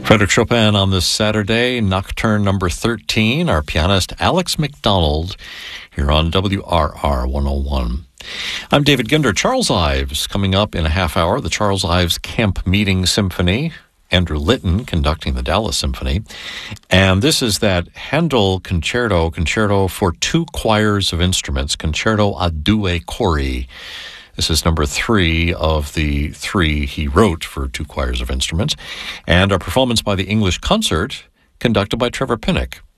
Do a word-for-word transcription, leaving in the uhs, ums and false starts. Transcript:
Frederick Chopin on this Saturday, Nocturne number thirteen, our pianist Alex McDonald here on W R R one oh one. I'm David Ginder. Charles Ives coming up in a half hour, the Charles Ives Camp Meeting Symphony. Andrew Litton conducting the Dallas Symphony. And this is that Handel concerto, concerto for two choirs of instruments, Concerto a due cori. This is number three of the three he wrote for two choirs of instruments. And our performance by the English Concert, conducted by Trevor Pinnock.